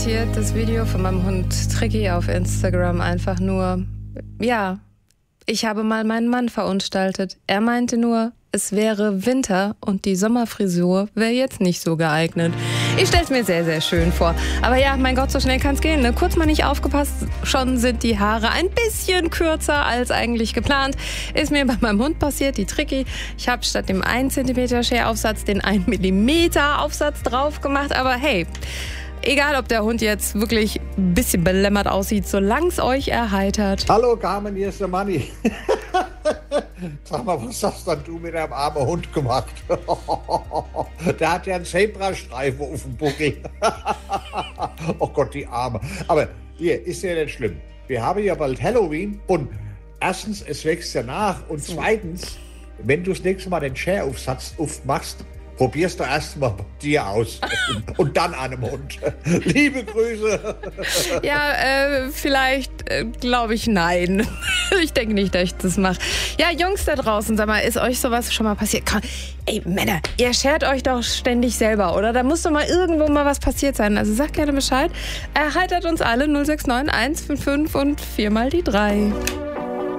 Hier das Video von meinem Hund Tricky auf Instagram einfach nur, ja, ich habe mal meinen Mann verunstaltet. Er meinte nur, es wäre Winter und die Sommerfrisur wäre jetzt nicht so geeignet. Ich stelle es mir sehr, sehr schön vor. Aber ja, mein Gott, so schnell kann es gehen. Ne? Kurz mal nicht aufgepasst, schon sind die Haare ein bisschen kürzer als eigentlich geplant. Ist mir bei meinem Hund passiert, die Tricky. Ich habe statt dem 1 cm Scheraufsatz den 1 mm Aufsatz drauf gemacht. Aber hey, egal, ob der Hund jetzt wirklich ein bisschen belämmert aussieht, solange es euch erheitert. Hallo Carmen, hier ist der Manni. Sag mal, was hast denn du mit einem armen Hund gemacht? Der hat ja einen Zebrastreifen auf dem Buckel. Oh Gott, die Arme. Aber hier, ist ja nicht schlimm. Wir haben ja bald Halloween und erstens, es wächst ja nach und zweitens, wenn du das nächste Mal den Scheraufsatz aufmachst, probierst du erst mal bei dir aus und dann an einem Hund. Liebe Grüße. Ja, vielleicht glaube ich nein. Ich denke nicht, dass ich das mache. Ja, Jungs da draußen, sag mal, ist euch sowas schon mal passiert? Komm, ey, Männer, ihr schert euch doch ständig selber, oder? Da muss doch mal irgendwo mal was passiert sein. Also sagt gerne Bescheid. Erheitert uns alle 069 155 und 4 mal die 3.